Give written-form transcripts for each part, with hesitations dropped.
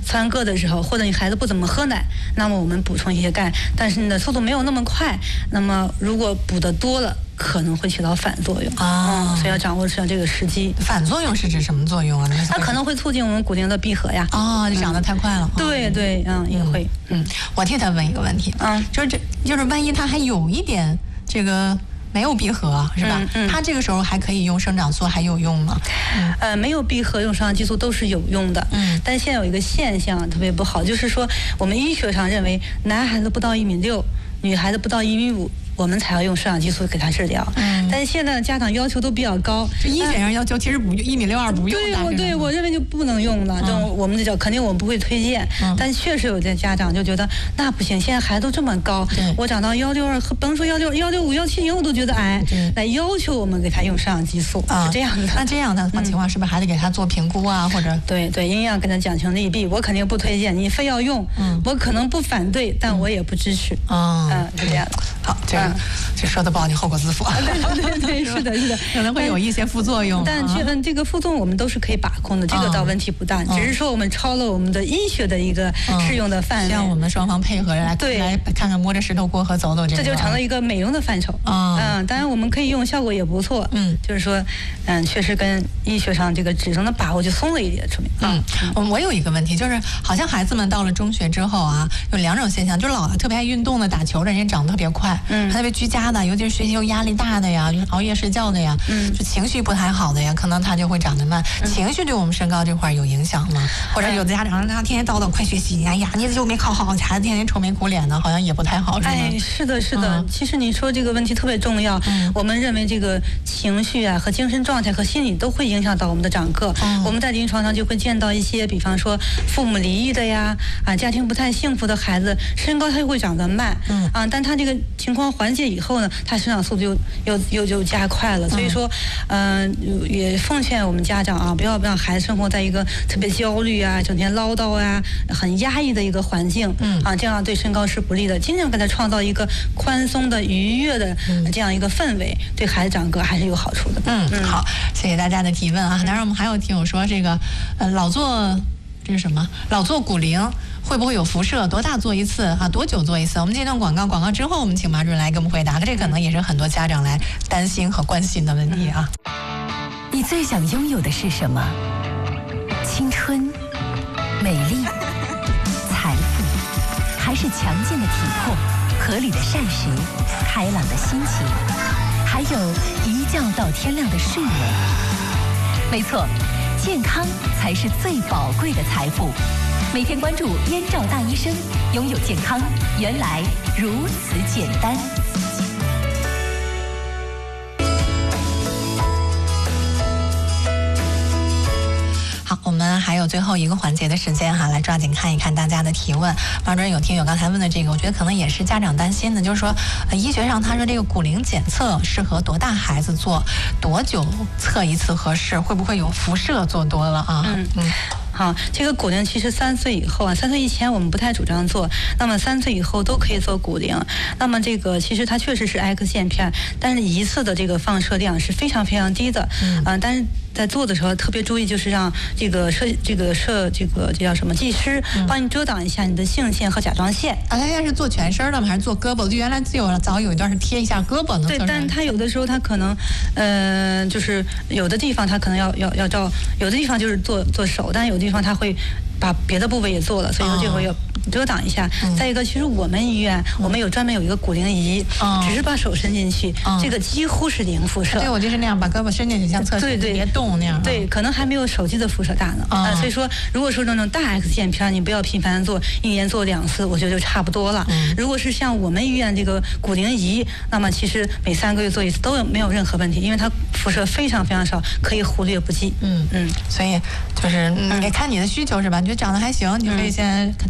测完铬的时候，或者你孩子不怎么喝奶，那么我们补充一些钙，但是你的速度没有那么快，那么如果补的多了，可能会起到反作用所以要掌握这个时机。 反作用是指什么作用啊？ 它可能会促进我们骨龄的闭合呀。 就长得太快了。 对对，也会。 我替他问一个问题，就是万一他还有一点这个没有闭合，是吧？他这个时候还可以用生长素，还有用吗？ 没有闭合用生长激素都是有用的。但是现在有一个现象特别不好，就是说我们医学上认为男孩子不到1.6米，女孩子不到1.5米。我们才要用生长激素给他治疗，但是现在的家长要求都比较高， 就医学上要求其实不1.62米不用。 对，我认为就不能用了。我们肯定我们不会推荐，但确实有些家长就觉得那不行，现在孩子都这么高，我长到1.62，甭说1.6、1.65、1.70我都觉得矮，来要求我们给他用生长激素，是这样的。 那这样的情况是不是还得给他做评估啊？或者对，一定要跟他讲清利弊。我肯定不推荐，你非要用，我可能不反对，但我也不支持。是这样的。 好，这说的不好，你后果自负。 对，是的， 可能会有一些副作用。 但这个副作用我们都是可以把控的，这个倒问题不大，只是说我们超了我们的医学的一个适用的范围。 需要我们双方配合来看看摸着石头过河走，这就成了一个美容的范畴。当然我们可以用，效果也不错。就是说，确实跟医学上这个指征的把握就松了一点，说明。 我有一个问题，就是好像孩子们到了中学之后啊，有2种现象，就是特别爱运动的、打球的人长得特别快。还特别居家的，尤其是学习又压力大的呀，熬夜睡觉的呀，就情绪不太好的呀，可能他就会长得慢。情绪对我们身高这块有影响吗？或者有的家长他天天叨叨快学习，哎呀，你又没考好，孩子天天愁眉苦脸的，好像也不太好，是吗？ 是的。其实你说这个问题特别重要。我们认为这个情绪啊和精神状态和心理都会影响到我们的长个。我们在临床上就会见到一些，比方说父母离异的呀，家庭不太幸福的孩子，身高他就会长得慢。但他这个情况缓解以后呢，他生长速度又加快了。所以说，也奉劝我们家长不要让孩子生活在一个特别焦虑整天唠叨很压抑的一个环境。这样对身高是不利的。尽量给他创造一个宽松的、愉悦的这样一个氛围，对孩子长个还是有好处的。 好，谢谢大家的提问当然，我们还有听友说这个，老做这是什么？老做骨龄会不会有辐射？多大做一次多久做一次？我们这段广告之后，我们请马主任来给我们回答。这可能也是很多家长来担心和关心的问题你最想拥有的是什么？青春、美丽、财富，还是强健的体魄、合理的膳食、开朗的心情，还有一觉到天亮的睡眠？没错，健康才是最宝贵的财富。每天关注燕赵大医生，拥有健康原来如此简单。 好，我们还有最后一个环节的时间来抓紧看一看大家的提问。马主任有听友刚才问的这个，我觉得可能也是家长担心的，就是说，医学上他说这个骨龄检测适合多大孩子做，多久测一次合适？会不会有辐射做多了好，这个骨龄其实3岁以后3岁以前我们不太主张做，那么3岁以后都可以做骨龄。那么这个其实它确实是 X 线片，但是一次的这个放射量是非常非常低的。但是在做的时候特别注意，就是让这叫什么技师帮你遮挡一下你的性腺和甲状腺。 他现在是做全身的吗？还是做胳膊？就原来早有一段是贴一下胳膊呢。 对，但他有的时候他可能就是有的地方他可能要照，有的地方就是做手，但有的地方他会把别的部位也做了，所以说这会要遮挡一下。再一个，其实我们医院我们专门有一个骨龄仪，只是把手伸进去，这个几乎是0辐射。 对，我就是那样把胳膊伸进去，像测试别动那样。 对，可能还没有手机的辐射大呢。所以说，如果说那种大 X 线片，你不要频繁做，1年做2次，我觉得就差不多了。如果是像我们医院这个骨龄仪，那么其实每3个月做一次都没有任何问题，因为它辐射非常非常少，可以忽略不计。 所以就是也看你的需求是吧？你觉得长得还行，你就可以先听医生的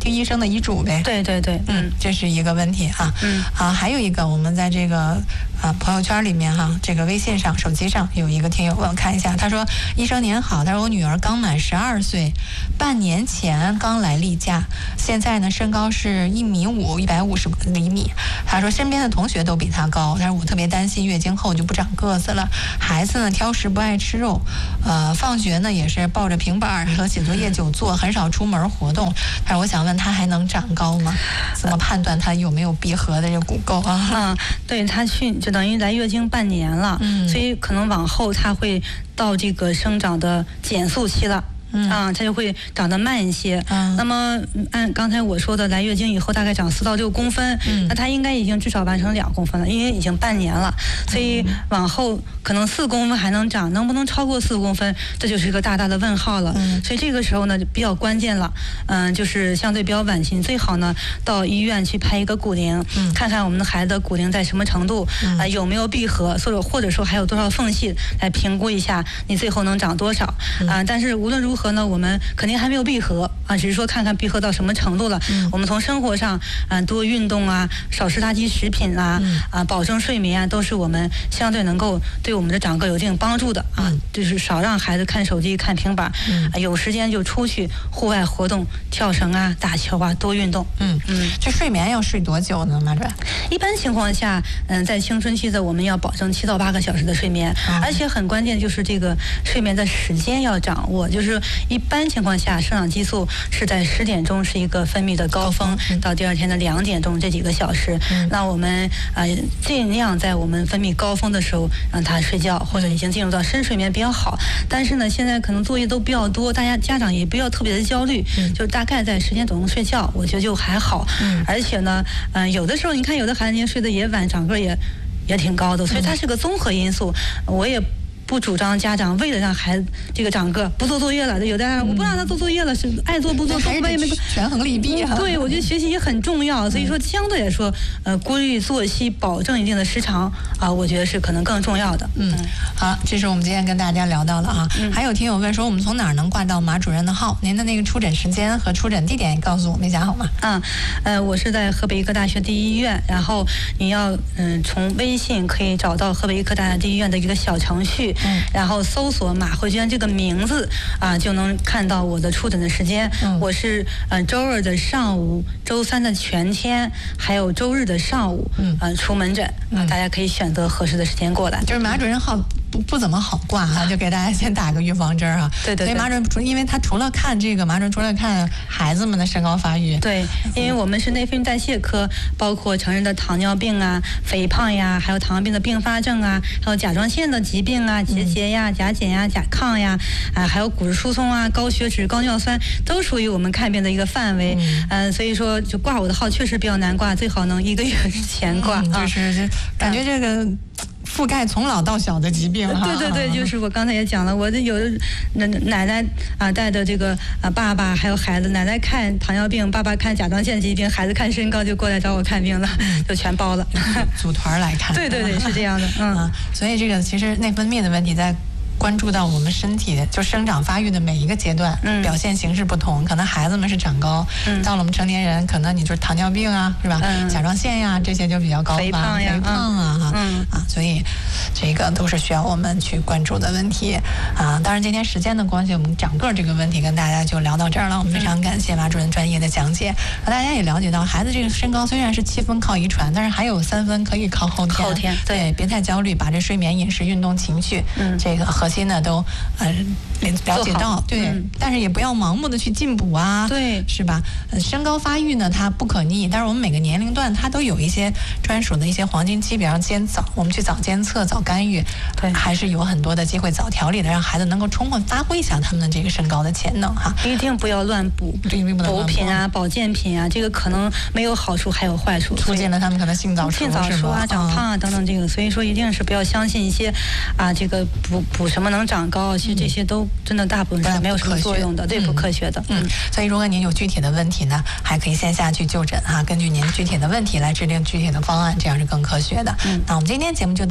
遗嘱呗。 对对对， 这是一个问题啊。还有一个，我们在这个朋友圈里面哈，这个微信上、手机上有一个听友问我看一下，他说：“医生您好，他说我女儿刚满12岁，半年前刚来例假，现在呢身高是1.5米，150厘米。他说身边的同学都比她高，但是我特别担心月经后就不长个子了。孩子呢挑食不爱吃肉，放学呢也是抱着平板和写作业久坐，很少出门活动。但是我想问他还能长高吗？怎么判断他有没有闭合的这个骨垢啊？ 对，他就等于来月经半年了，所以可能往后他会到这个生长的减速期了。它就会长得慢一些。那么按刚才我说的，来月经以后大概长4到6公分，那它应该已经至少完成2公分了，因为已经半年了，所以往后可能4公分还能长，能不能超过4公分，这就是一个大大的问号了。所以这个时候呢就比较关键了，就是相对比较晚期，最好呢到医院去拍一个骨龄，看看我们的孩子的骨龄在什么程度，有没有闭合，或者说还有多少缝隙，来评估一下你最后能长多少。但是无论如何呢，我们肯定还没有闭合只是说看看闭合到什么程度了。我们从生活上多运动少吃垃圾食品保证睡眠都是我们相对能够对我们的长个有一定帮助的就是少让孩子看手机看平板，有时间就出去户外活动，跳绳打球多运动。 这睡眠要睡多久呢，马主任？ 一般情况下在青春期的我们要保证7到8个小时的睡眠，而且很关键就是这个睡眠的时间要掌握，就是一般情况下生长激素是在10点钟是一个分泌的高峰，到第2天的2点钟这几个小时，那我们尽量在我们分泌高峰的时候让他睡觉，或者已经进入到深睡眠比较好。但是呢现在可能作业都比较多，大家家长也不要特别的焦虑，就大概在10点钟睡觉，我觉得就还好。而且呢有的时候你看有的孩子睡得也晚，长个也挺高的，所以它是个综合因素。我也不主张家长为了让孩子这个长个不做作业了，有的家长我不让他做作业了，是爱做不做， 还是得权衡利弊对，我觉得学习也很重要，所以说相对来说，规律作息，保证一定的时长我觉得是可能更重要的。 好，这是我们今天跟大家聊到了还有听友问说，我们从哪儿能挂到马主任的号？您的那个出诊时间和出诊地点也告诉我们一下好吗？ 我是在河北医科大学第一医院，然后你要从微信可以找到河北医科大学第一医院的一个小程序。然后搜索马慧娟这个名字就能看到我的出诊的时间。我是周2的上午，周3的全天，还有周日的上午出门诊大家可以选择合适的时间过来。 就是马主任号不怎么好挂就给大家先打个预防针对。所以马主任因为他除了看这个，马主任除了看孩子们的身高发育， 对，因为我们是内分泌代谢科，包括成人的糖尿病肥胖呀，还有糖尿病的并发症还有甲状腺的疾病结节呀、甲减呀、甲亢呀还有骨质疏松高血脂、高尿酸都属于我们看病的一个范围。所以说就挂我的号确实比较难挂，最好能1个月之前挂。 就是感觉这个覆盖从老到小的疾病对，就是我刚才也讲了，我有奶奶带着这个爸爸还有孩子，奶奶看糖尿病，爸爸看甲状腺疾病，孩子看身高就过来找我看病了，就全包了， 组团来看。 对，是这样的。 所以这个其实内分泌的问题在关注到我们身体就生长发育的每一个阶段，表现形式不同，可能孩子们是长高，到了我们成年人，可能你就是糖尿病是吧？甲状腺呀这些就比较高， 肥胖所以这个都是需要我们去关注的问题当然今天时间的关系，我们长个这个问题跟大家就聊到这儿了。我们非常感谢马主任专业的讲解，大家也了解到孩子这个身高虽然是7分靠遗传，但是还有3分可以靠后天。对，别太焦虑，把这睡眠、饮食、运动、情绪这个核心呢都了解到。对，但是也不要盲目的去进补对，是吧？身高发育呢它不可逆，但是我们每个年龄段它都有一些专属的一些黄金期，比方我们去早监测、早干预，对，还是有很多的机会早调理的，让孩子能够充分发挥一下他们的这个身高的潜能一定不要乱补补品保健品这个可能没有好处还有坏处， 促进了他们可能性早熟长胖等等这个，所以说一定是不要相信一些这个补什么能长高，其实这些都真的大部分是没有什么作用的，对，不科学的。 所以如果您有具体的问题呢，还可以线下去就诊根据您具体的问题来制定具体的方案，这样是更科学的。那我们今天节目就到这里了。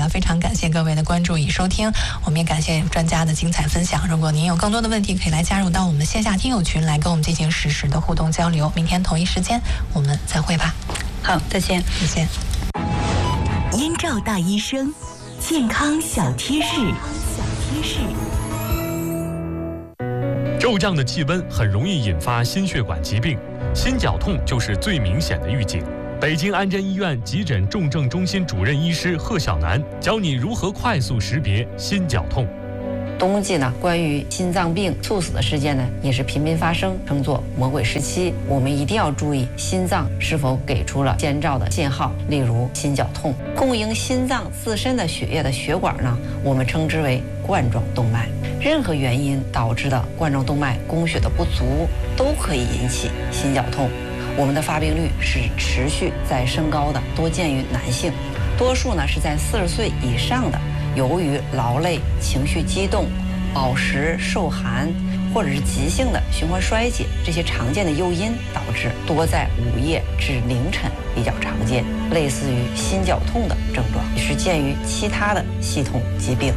非常感谢各位的关注与收听，我们也感谢专家的精彩分享。如果您有更多的问题，可以来加入到我们线下听友群来跟我们进行实时的互动交流。明天同一时间我们再会吧。 好，再见。 再见。 燕赵大医生，健康小贴士。 骤降的气温很容易引发心血管疾病，心绞痛就是最明显的预警。北京安贞医院急诊重症中心主任医师贺小楠教你如何快速识别心绞痛。 冬季呢，关于心脏病猝死的事件呢，也是频频发生，称作魔鬼时期。我们一定要注意心脏是否给出了先兆的信号，例如心绞痛。供应心脏自身的血液的血管呢，我们称之为冠状动脉。任何原因导致的冠状动脉供血的不足，都可以引起心绞痛。我们的发病率是持续在升高的，多见于男性，多数呢是在40岁以上的。由于劳累、情绪激动、饱食受寒，或者是急性的循环衰竭这些常见的诱因导致，多在午夜至凌晨比较常见，类似于心绞痛的症状，也是见于其他的系统疾病。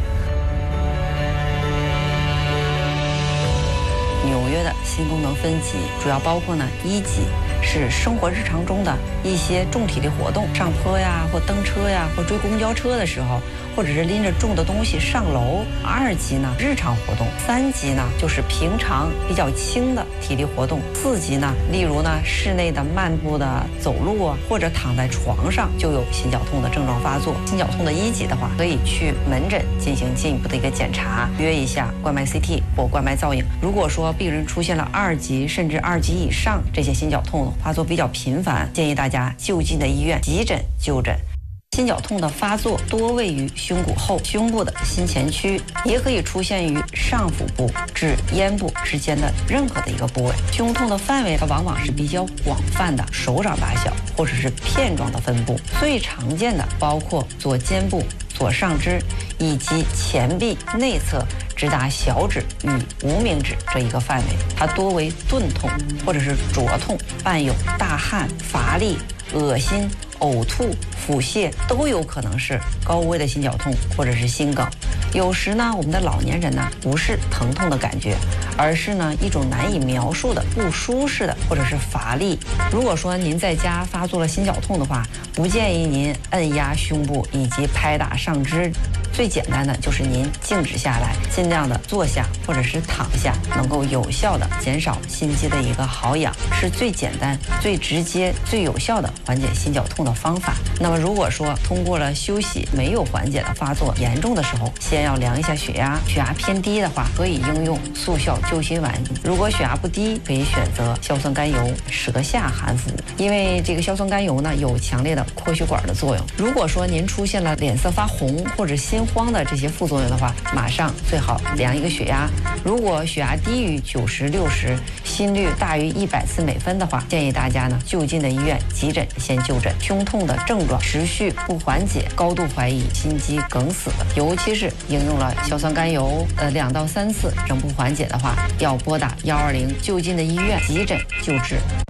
纽约的心功能分级主要包括呢，1级是生活日常中的一些重体力活动，上坡呀，或蹬车呀，或追公交车的时候，或者是拎着重的东西上楼。2级呢，日常活动。3级呢，就是平常比较轻的体力活动。4级呢，例如呢，室内的漫步的走路啊，或者躺在床上就有心绞痛的症状发作。心绞痛的1级的话，可以去门诊进行进一步的一个检查，约一下冠脉 CT 或冠脉造影。如果说病人出现了2级甚至2级以上这些心绞痛发作比较频繁，建议大家就近的医院急诊就诊。心绞痛的发作多位于胸骨后、胸部的心前区，也可以出现于上腹部至咽部之间的任何的一个部位。胸痛的范围它往往是比较广泛的，手掌大小或者是片状的分布。最常见的包括左肩部、左上肢以及前臂内侧直达小指与无名指这一个范围，它多为钝痛或者是灼痛，伴有大汗、乏力、恶心、呕吐、腹泻，都有可能是高危的心绞痛或者是心梗。有时呢，我们的老年人呢，不是疼痛的感觉，而是呢一种难以描述的不舒适的或者是乏力。如果说您在家发作了心绞痛的话，不建议您按压胸部以及拍打上肢。最简单的就是您静止下来，尽量的坐下或者是躺下，能够有效的减少心肌的一个耗氧，是最简单、最直接、最有效的缓解心绞痛的方法。那么如果说通过了休息没有缓解的发作严重的时候，先要量一下血压，血压偏低的话，可以应用速效救心丸。如果血压不低，可以选择硝酸甘油舌下含服，因为这个硝酸甘油呢有强烈的扩血管的作用。如果说您出现了脸色发红或者心慌的这些副作用的话，马上最好量一个血压。如果血压低于90、60，心率大于100次每分的话，建议大家呢就近的医院急诊先就诊。胸痛的症状持续不缓解，高度怀疑心肌梗死的，尤其是应用了硝酸甘油2到3次仍不缓解的话，要拨打120就近的医院急诊救治。